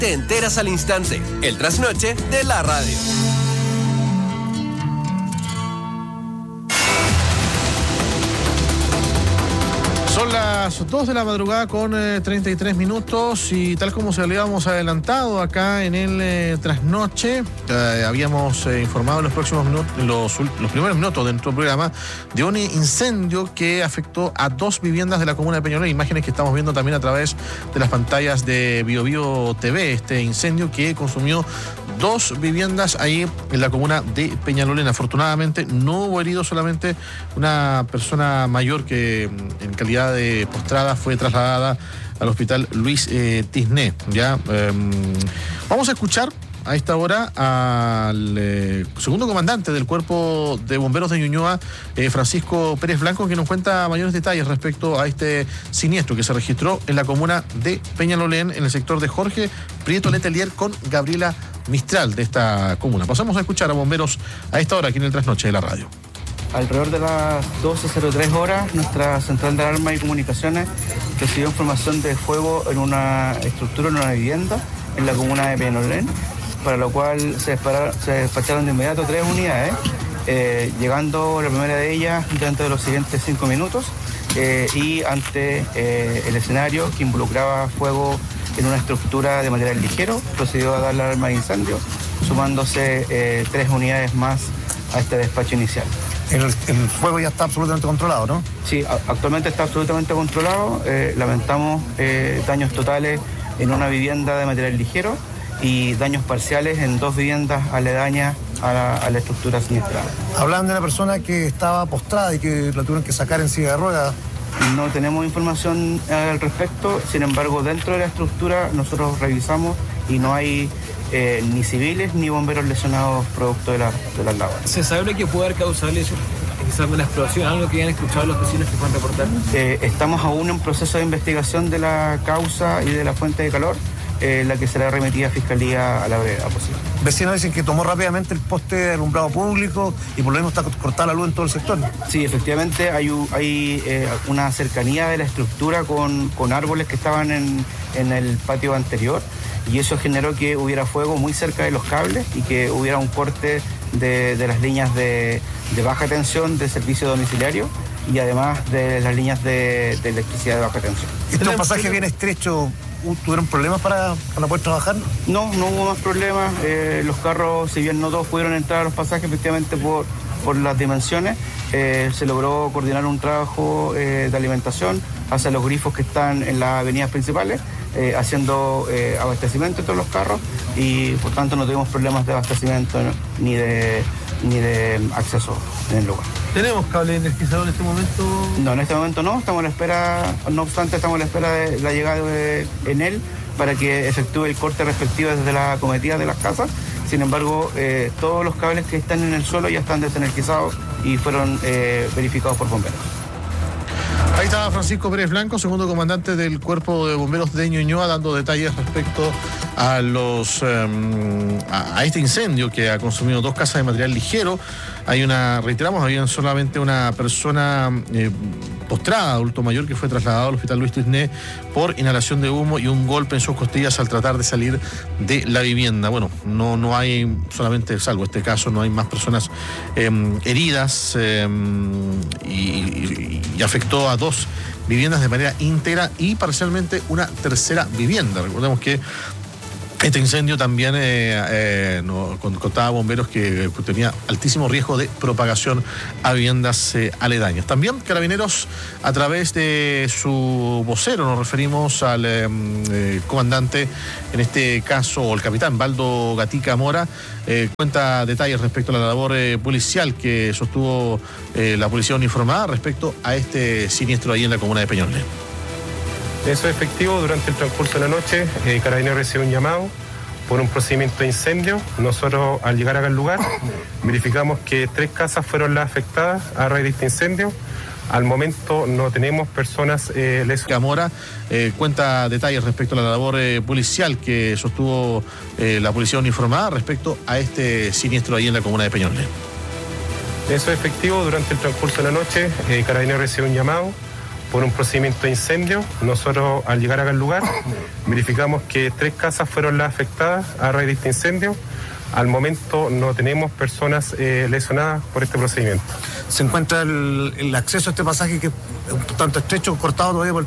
Te enteras al instante. El trasnoche de la radio. Son las 2 de la madrugada con 33 minutos y tal como se habíamos adelantado acá en el trasnoche, habíamos informado en los próximos minutos, los primeros minutos de nuestro programa, de un incendio que afectó a 2 viviendas de la comuna de Peñalolén, imágenes que estamos viendo también a través de las pantallas de BioBio TV, este incendio que consumió 2 viviendas ahí en la comuna de Peñalolén. Afortunadamente no hubo heridos, solamente una persona mayor que en calidad de postrada fue trasladada al hospital Luis Tisné. ¿Ya? Vamos a escuchar a esta hora al segundo comandante del Cuerpo de Bomberos de Ñuñoa, Francisco Pérez Blanco, que nos cuenta mayores detalles respecto a este siniestro que se registró en la comuna de Peñalolén, en el sector de Jorge Prieto Letelier con Gabriela Mistral de esta comuna. Pasamos a escuchar a bomberos a esta hora aquí en el trasnoche de la radio. Alrededor de las 12:03 horas, nuestra central de alarma y comunicaciones recibió información de fuego en una estructura, en una vivienda en la comuna de Peñalolén, para lo cual se despacharon de inmediato 3 unidades, llegando la primera de ellas dentro de los siguientes 5 minutos y ante el escenario que involucraba fuego en una estructura de material ligero, procedió a dar la alarma de incendio, sumándose 3 unidades más a este despacho inicial. El fuego ya está absolutamente controlado, ¿no? Sí, actualmente está absolutamente controlado. Lamentamos daños totales en una vivienda de material ligero y daños parciales en 2 viviendas aledañas a la estructura siniestrada. Hablan de una persona que estaba postrada y que la tuvieron que sacar en silla de ruedas. No tenemos información al respecto, sin embargo, dentro de la estructura nosotros revisamos y no hay ni civiles ni bomberos lesionados producto de las labores. ¿Se sabe lo que puede haber causado eso? Quizás alguna explosión, algo que hayan escuchado los vecinos que puedan reportar. Estamos aún en proceso de investigación de la causa y de la fuente de calor, la que será remitida a Fiscalía a la brevedad posible. Vecinos dicen que tomó rápidamente el poste de alumbrado público y por lo menos está cortada la luz en todo el sector. Sí, efectivamente hay una cercanía de la estructura con árboles que estaban en el patio anterior, y eso generó que hubiera fuego muy cerca de los cables y que hubiera un corte de las líneas de baja tensión de servicio domiciliario y además de las líneas de electricidad de baja tensión. ¿Este es un pasaje bien estrecho? ¿Tuvieron problemas para poder trabajar? No hubo más problemas. Los carros, si bien no todos pudieron entrar a los pasajes, efectivamente por las dimensiones, se logró coordinar un trabajo de alimentación hacia los grifos que están en las avenidas principales, haciendo abastecimiento de todos los carros, y por tanto no tuvimos problemas de abastecimiento ni de acceso en el lugar. ¿Tenemos cable energizador en este momento? No, en este momento no, estamos a la espera, no obstante estamos a la espera de la llegada de Enel para que efectúe el corte respectivo desde la cometida de las casas. Sin embargo, todos los cables que están en el suelo ya están desenergizados y fueron verificados por bomberos. Ahí estaba Francisco Pérez Blanco, segundo comandante del Cuerpo de Bomberos de Ñuñoa, dando detalles respecto a este incendio que ha consumido 2 casas de material ligero. Reiteramos, había solamente una persona postrada, adulto mayor, que fue trasladado al hospital Luis Tisné por inhalación de humo y un golpe en sus costillas al tratar de salir de la vivienda. Bueno, no hay, solamente, salvo este caso, no hay más personas heridas y afectó a 2 viviendas de manera íntegra y parcialmente una tercera vivienda. Recordemos que este incendio también contaba a bomberos que tenía altísimo riesgo de propagación a viviendas aledañas. También Carabineros, a través de su vocero, nos referimos al comandante, en este caso, o el capitán Baldo Gatica Mora, cuenta detalles respecto a la labor policial que sostuvo la policía uniformada respecto a este siniestro ahí en la comuna de Peñalolén. Eso es efectivo. Durante el transcurso de la noche, Carabineros recibió un llamado por un procedimiento de incendio. Nosotros, al llegar acá al lugar, verificamos que 3 casas fueron las afectadas a raíz de este incendio. Al momento no tenemos personas lesionadas. Camora cuenta detalles respecto a la labor policial que sostuvo la policía uniformada respecto a este siniestro ahí en la comuna de Peñalolén. Eso es efectivo. Durante el transcurso de la noche, Carabineros recibió un llamado por un procedimiento de incendio. Nosotros al llegar acá al lugar verificamos que 3 casas fueron las afectadas a raíz de este incendio. Al momento no tenemos personas lesionadas por este procedimiento. Se encuentra el acceso a este pasaje que es un tanto estrecho, cortado todavía por el